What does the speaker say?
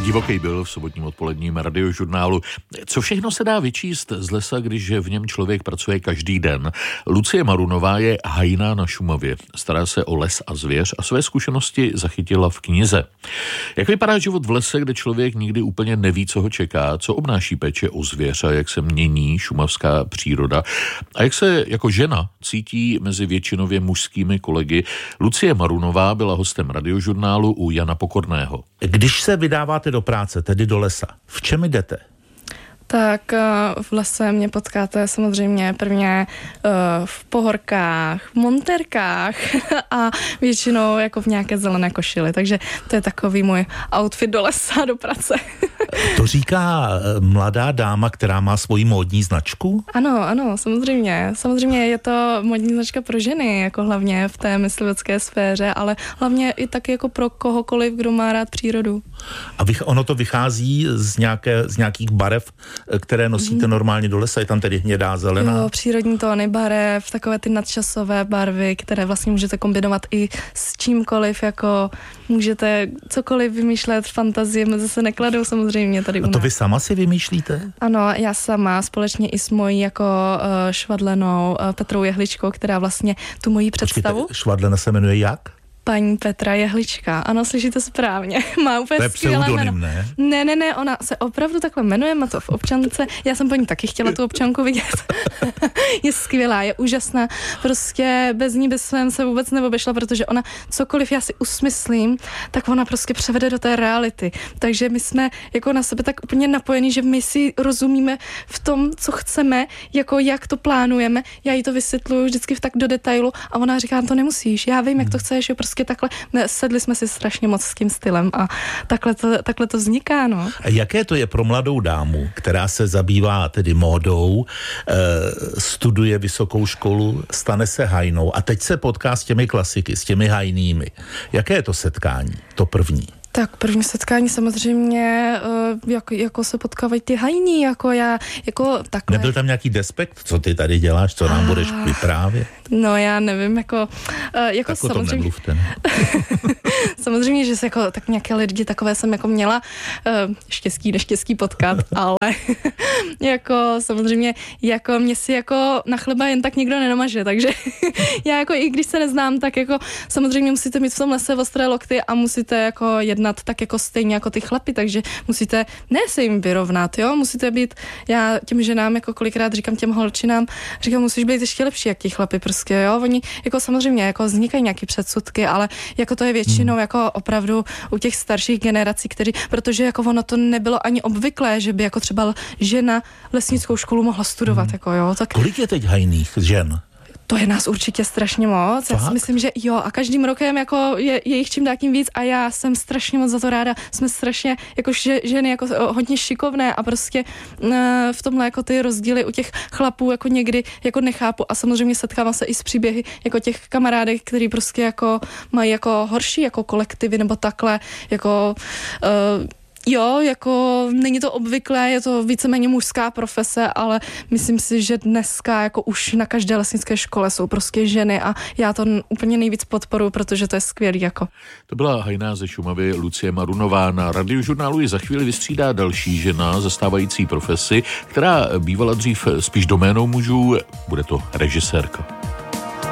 Divoký byl v sobotním odpoledním radiožurnálu. Co všechno se dá vyčíst z lesa, když v něm člověk pracuje každý den? Lucie Marunová je hajná na Šumavě. Stará se o les a zvěř a své zkušenosti zachytila v knize. Jak vypadá život v lese, kde člověk nikdy úplně neví, co ho čeká, co obnáší péče o zvěř a jak se mění šumavská příroda a jak se jako žena cítí mezi většinově mužskými kolegy. Lucie Marunová byla hostem radiožurnálu u Jana Pokorného. Když se vydáváte do práce, tedy do lesa, v čem jdete? Tak v lese mě potkáte samozřejmě prvně v pohorkách, v montérkách a většinou jako v nějaké zelené košili. Takže to je takový můj outfit do lesa, do práce. To říká mladá dáma, která má svoji módní značku? Ano, samozřejmě. Samozřejmě je to módní značka pro ženy, jako hlavně v té myslivecké sféře, ale hlavně i taky jako pro kohokoliv, kdo má rád přírodu. A ono to vychází z nějakých barev, které nosíte normálně do lesa, je tam tedy hnědá, zelená? Jo, přírodní tóny barev, takové ty nadčasové barvy, které vlastně můžete kombinovat i s čímkoliv, jako můžete cokoliv vymýšlet, fantazie mezi se nekladou samozřejmě tady u nás. A to vy sama si vymýšlíte? Ano, já sama, společně i s mojí jako švadlenou Petrou Jehličkou, která vlastně tu moji představu. Počkejte, švadlena se jmenuje jak? Paní Petra Jehlička. Ano, slyšíte správně. Má úplně skvělé jméno. Ne, ona se opravdu takhle jmenuje, má to v občance. Já jsem po ní taky chtěla tu občanku vidět. Je skvělá, je úžasná. Prostě bez ní, bez svém se vůbec neobešla, protože ona cokoliv já si usmyslím, tak ona prostě převede do té reality. Takže my jsme jako na sebe tak úplně napojení, že my si rozumíme v tom, co chceme, jako jak to plánujeme. Já jí to vysvětluju vždycky tak do detailu a ona říká, to nemusíš, já vím, jak to chceš, prostě takhle, sedli jsme si strašně moc s tím stylem a takhle to vzniká, no. A jaké to je pro mladou dámu, která se zabývá tedy módou, studuje vysokou školu, stane se hajnou a teď se potká s těmi klasiky, s těmi hajnými. Jaké je to setkání, to první? Tak první setkání samozřejmě, jako se potkávají ty hajní, jako já, jako takhle. Nebyl tam nějaký despekt? Co ty tady děláš, co nám budeš vyprávět? No já nevím, jako tak samozřejmě. O tom nemluvte, ne? Samozřejmě, že se jako tak nějaké lidi takové jsem jako měla štěstí, neštěstí potkat, ale jako samozřejmě, jako mě si jako na chleba jen tak nikdo nenamaže, takže já jako i když se neznám, tak jako samozřejmě musíte mít v tom lese ostré lokty a musíte jako jednat tak jako stejně jako ty chlapi, takže musíte ne se jim vyrovnat, jo, musíte být, já těm ženám jako kolikrát říkám těm holčinám, říkám, musíš být ještě lepší jak ti chlapi prostě, jo, oni jako samozřejmě jako vznikají nějaký předsudky, ale jako to je většinou jako opravdu u těch starších generací, protože jako ono to nebylo ani obvyklé, že by jako třeba žena lesnickou školu mohla studovat, jako jo, tak. Kolik je teď hajných žen? To je nás určitě strašně moc. Já si myslím, že jo, a každým rokem jako je jich čím dál tím víc a já jsem strašně moc za to ráda. Jsme strašně jako ženy jako hodně šikovné a prostě v tomhle jako ty rozdíly u těch chlapů jako někdy jako nechápu a samozřejmě setkávám se i s příběhy jako těch kamarádek, který prostě jako mají jako horší jako kolektivy nebo takhle jako jo, jako není to obvyklé, je to víceméně mužská profese, ale myslím si, že dneska jako už na každé lesnické škole jsou prostě ženy a já to úplně nejvíc podporuji, protože to je skvělý jako. To byla hajná ze Šumavy Lucie Marunová. Na radiožurnálu ji za chvíli vystřídá další žena zastávající profesi, která bývala dřív spíš doménou mužů, bude to režisérka.